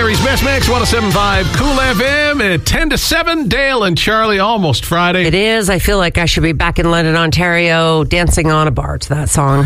Diaries Best Mix 107.5 Cool FM at 10 to 7. Dale and Charlie, almost Friday. It is. I feel like I should be back in London, Ontario, dancing on a bar to that song.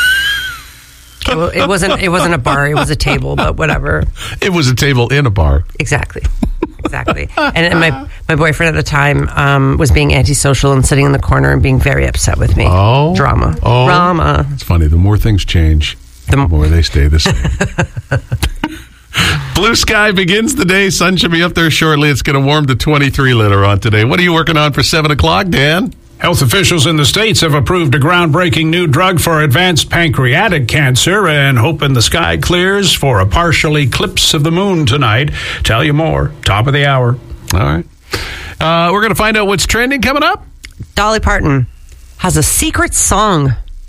It wasn't a bar. It was a table, but whatever. It was a table in a bar. Exactly. And my boyfriend at the time was being antisocial and sitting in the corner and being very upset with me. Drama. It's funny. The more things change, the more they stay the same. Blue sky begins the day. Sun should be up there shortly. It's going to warm to 23 later on today. What are you working on for 7 o'clock, Dan? Health officials in the States have approved a groundbreaking new drug for advanced pancreatic cancer and hoping the sky clears for a partial eclipse of the moon tonight. Tell you more, top of the hour. All right. We're going to find out what's trending coming up. Dolly Parton has a secret song.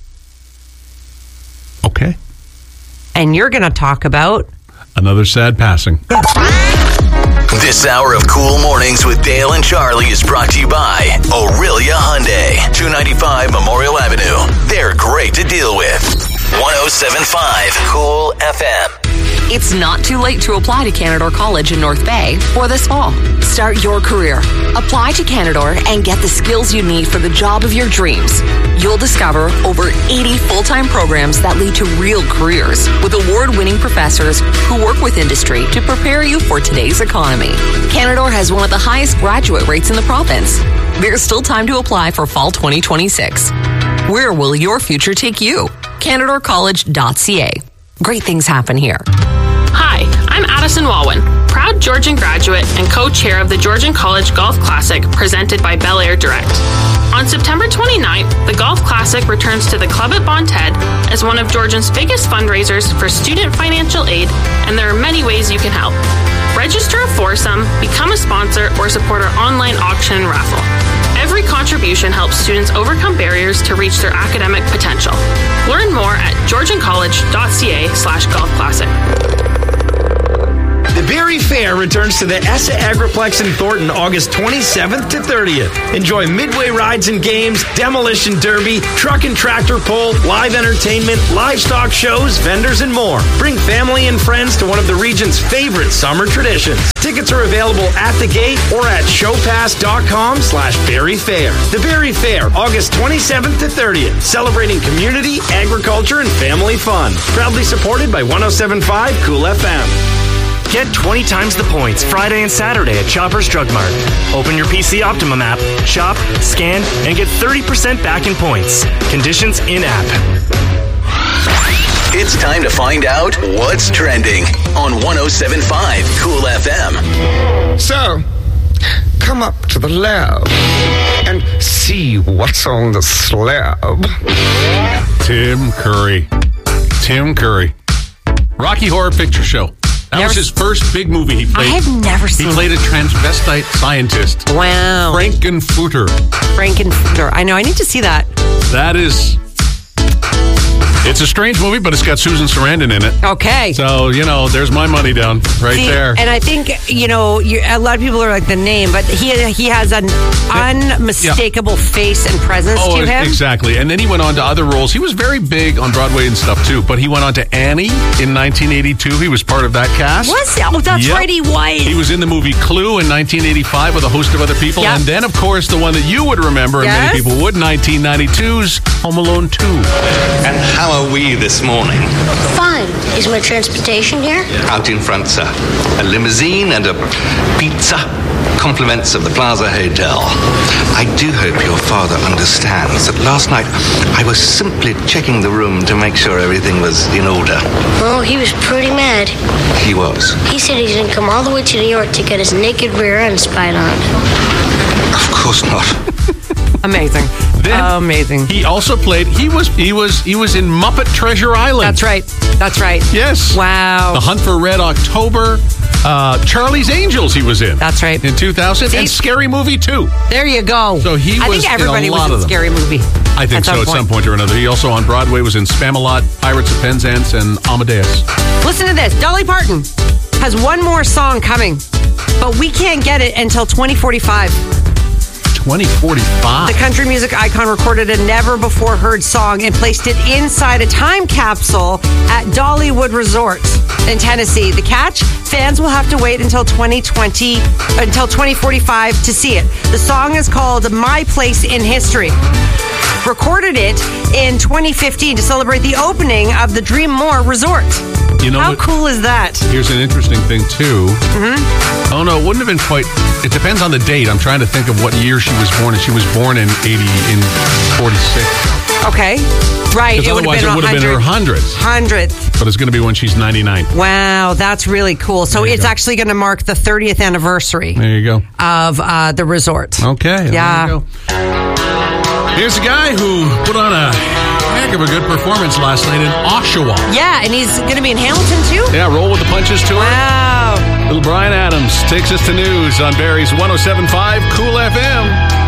Okay. And you're going to talk about... another sad passing. This hour of Cool Mornings with Dale and Charlie is brought to you by Aurelia Hyundai, 295 Memorial Avenue. They're great to deal with. 107.5 Cool FM. It's not too late to apply to Canadore College in North Bay for this fall. Start your career. Apply to Canadore and get the skills you need for the job of your dreams. You'll discover over 80 full-time programs that lead to real careers with award-winning professors who work with industry to prepare you for today's economy. Canadore has one of the highest graduate rates in the province. There's still time to apply for fall 2026. Where will your future take you? CanadoreCollege.ca. Great things happen here. Hi, I'm Addison Walwyn, proud Georgian graduate and co-chair of the Georgian College Golf Classic presented by Bel Air Direct. On September 29th, the Golf Classic returns to the club at Bon Ted as one of Georgian's biggest fundraisers for student financial aid, and there are many ways you can help. Register a foursome, become a sponsor, or support our online auction and raffle. Every contribution helps students overcome barriers to reach their academic potential. Learn more at georgiancollege.ca/golf classic. The Berry Fair returns to the ESSA Agriplex in Thornton August 27th to 30th. Enjoy midway rides and games, demolition derby, truck and tractor pull, live entertainment, livestock shows, vendors, and more. Bring family and friends to one of the region's favorite summer traditions. Tickets are available at the gate or at showpass.com/Berry Fair. The Berry Fair, August 27th to 30th. Celebrating community, agriculture, and family fun. Proudly supported by 107.5 Cool FM. Get 20 times the points Friday and Saturday at Shoppers Drug Mart. Open your PC Optimum app, shop, scan, and get 30% back in points. Conditions in-app. It's time to find out what's trending on 107.5 Cool FM. So, come up to the lab and see what's on the slab. Tim Curry. Rocky Horror Picture Show. That was his first big movie he played. I have never seen it. He played a transvestite scientist. Wow. Frankenfurter. I know. I need to see that. That is... it's a strange movie, but it's got Susan Sarandon in it. Okay. So, there's my money down there. And I think, a lot of people are like the name, but he has an unmistakable face and presence to him. Exactly. And then he went on to other roles. He was very big on Broadway and stuff, too. But he went on to Annie in 1982. He was part of that cast. Was he? Oh, that's right, he was. He was in the movie Clue in 1985 with a host of other people. Yep. And then, of course, the one that you would remember, and many people would, 1992's Home Alone 2. And how are we this morning? Fine. Is my transportation here? Out in front, sir. A limousine and a pizza. Compliments of the Plaza Hotel. I do hope your father understands that last night I was simply checking the room to make sure everything was in order. Well, he was pretty mad. He was. He said he's going to come all the way to New York to get his naked rear end spied on. Of course not. Amazing. Amazing. He also played. He was in Muppet Treasure Island. That's right. Yes. Wow. The Hunt for Red October. Charlie's Angels. He was in. That's right. In 2000. And Scary Movie 2. There you go. So he was. I think everybody in a lot was in Scary Movie. I think so. At some point or another. He also on Broadway was in Spamalot, Pirates of Penzance, and Amadeus. Listen to this. Dolly Parton has one more song coming, but we can't get it until 2045. 2045. The country music icon recorded a never-before-heard song and placed it inside a time capsule at Dollywood Resort. in Tennessee. The catch, fans will have to wait until 2045 to see it. The song is called My Place in History. Recorded it in 2015 to celebrate the opening of the Dream More Resort. You know How what? cool is that? Here's an interesting thing, too. Mm-hmm. Oh, no, it wouldn't have been quite... It depends on the date. I'm trying to think of what year she was born, and she was born in 46. Okay. Right. Because otherwise it would have been her 100th. But it's going to be when she's 99. Wow, that's really cool. So it's actually going to mark the 30th anniversary. There you go. Of the resort. Okay. Yeah. There you go. Here's a guy who put on a heck of a good performance last night in Oshawa. Yeah, and he's going to be in Hamilton, too? Yeah, Roll with the Punches tour. Wow. Little Brian Adams takes us to news on Barrie's 107.5 Cool FM.